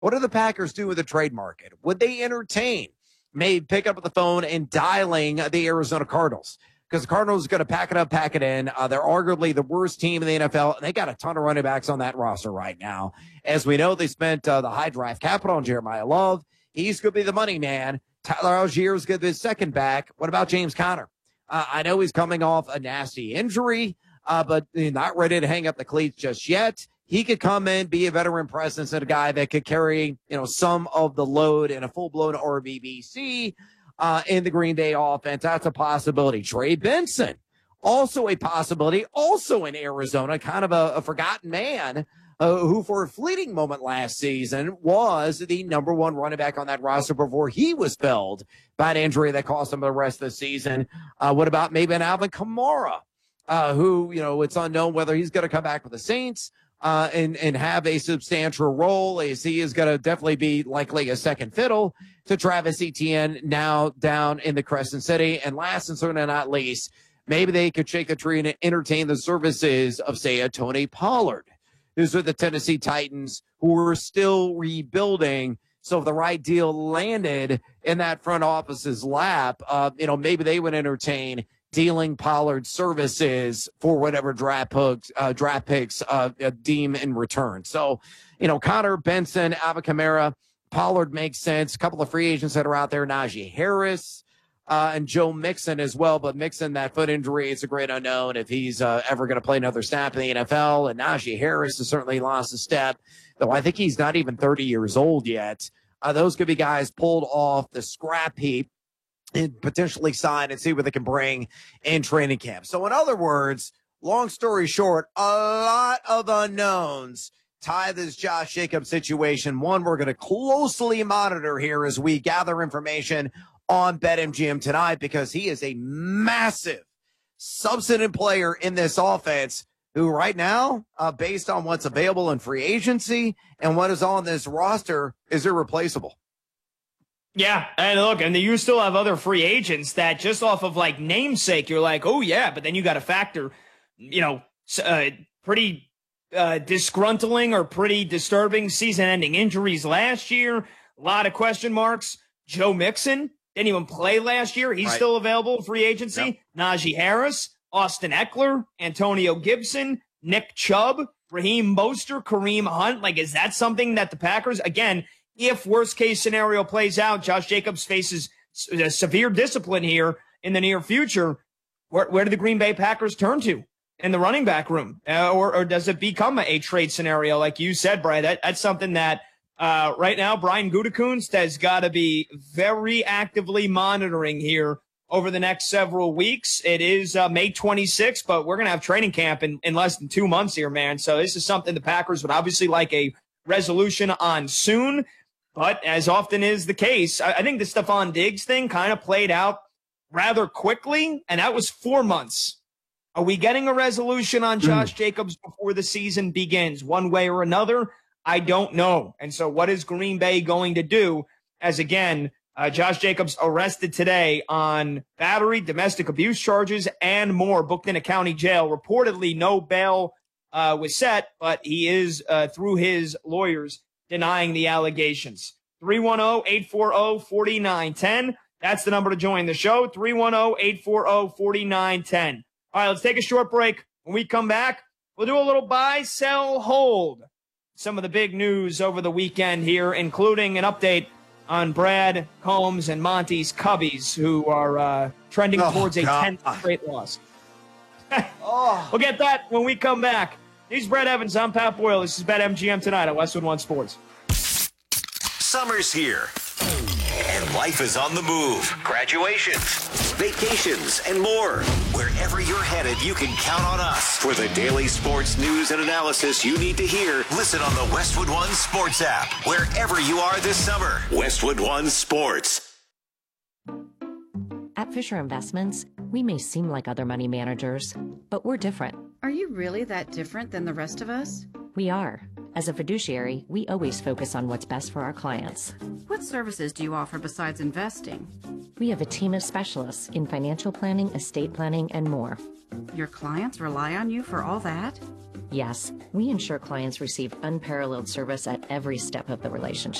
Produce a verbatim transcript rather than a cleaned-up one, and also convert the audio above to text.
What do the Packers do with the trade market? Would they entertain maybe pick up the phone and dialing the Arizona Cardinals? Because the Cardinals are going to pack it up, pack it in. Uh, they're arguably the worst team in the N F L, and they got a ton of running backs on that roster right now. As we know, they spent uh, the high draft capital on Jeremiah Love. He's going to be the money man. Tyler Algier is going to be the second back. What about James Conner? Uh, I know he's coming off a nasty injury, uh, but he's not ready to hang up the cleats just yet. He could come in, be a veteran presence, and a guy that could carry, you know, some of the load in a full-blown R B B C. Uh, in the Green Bay offense. That's a possibility. Trey Benson, also a possibility, also in Arizona, kind of a, a forgotten man uh, who for a fleeting moment last season was the number one running back on that roster before he was felled by an injury that cost him the rest of the season. Uh, what about maybe an Alvin Kamara, uh, who, you know, it's unknown whether he's going to come back with the Saints uh, and, and have a substantial role, as he is going to definitely be likely a second fiddle to Travis Etienne now down in the Crescent City. And last and certainly not least, maybe they could shake the tree and entertain the services of, say, a Tony Pollard, who's with the Tennessee Titans, who are still rebuilding. So if the right deal landed in that front office's lap, uh, you know, maybe they would entertain dealing Pollard services for whatever draft picks, uh, draft picks uh, deem in return. So, you know, Connor, Benson, Alvin Kamara, Pollard makes sense. A couple of free agents that are out there, Najee Harris uh, and Joe Mixon as well. But Mixon, that foot injury, it's a great unknown if he's uh, ever going to play another snap in the N F L. And Najee Harris has certainly lost a step, though I think he's not even thirty years old yet. Uh, those could be guys pulled off the scrap heap and potentially sign and see what they can bring in training camp. So in other words, long story short, a lot of unknowns tie this Josh Jacobs situation. One we're going to closely monitor here as we gather information on BetMGM tonight, because he is a massive substantive player in this offense who right now, uh, based on what's available in free agency and what is on this roster, is irreplaceable. Yeah, and look, and you still have other free agents that just off of like namesake, you're like, oh yeah, but then you got to factor, you know, uh, pretty uh, disgruntling or pretty disturbing season-ending injuries last year. A lot of question marks. Joe Mixon didn't even play last year. He's right. Still available in free agency. Yep. Najee Harris, Austin Eckler, Antonio Gibson, Nick Chubb, Raheem Mostert, Kareem Hunt. Like, is that something that the Packers, again, if worst case scenario plays out, Josh Jacobs faces severe discipline here in the near future, where, where do the Green Bay Packers turn to in the running back room? Uh, or, or does it become a, a trade scenario? Like you said, Brian, that, that's something that uh, right now Brian Gutekunst has got to be very actively monitoring here over the next several weeks. It is uh, May twenty-sixth, but we're going to have training camp in, in less than two months here, man. So this is something the Packers would obviously like a resolution on soon. But as often is the case, I, I think the Stephon Diggs thing kind of played out rather quickly, and that was four months. Are we getting a resolution on Josh mm. Jacobs before the season begins, one way or another? I don't know. And so what is Green Bay going to do as, again, uh, Josh Jacobs arrested today on battery, domestic abuse charges, and more, booked in a county jail. Reportedly, no bail uh, was set, but he is, uh, through his lawyers, denying the allegations. three one zero, eight four zero, four nine one zero. That's the number to join the show, three one zero, eight four zero, four nine one zero. All right, let's take a short break. When we come back, we'll do a little buy, sell, hold. Some of the big news over the weekend here, including an update on Brad Combs and Monty's Cubbies, who are uh, trending oh, towards a God. tenth straight loss. oh. We'll get that when we come back. He's Brett Evans. I'm Pat Boyle. This is BetMGM tonight on Westwood One Sports. Summer's here, and life is on the move. Graduations, vacations, and more. Wherever you're headed, you can count on us for the daily sports news and analysis you need to hear. Listen on the Westwood One Sports app, wherever you are this summer. Westwood One Sports. At Fisher Investments, we may seem like other money managers, but we're different. Are you really that different than the rest of us? We are. As a fiduciary, we always focus on what's best for our clients. What services do you offer besides investing? We have a team of specialists in financial planning, estate planning, and more. Your clients rely on you for all that? Yes, we ensure clients receive unparalleled service at every step of the relationship.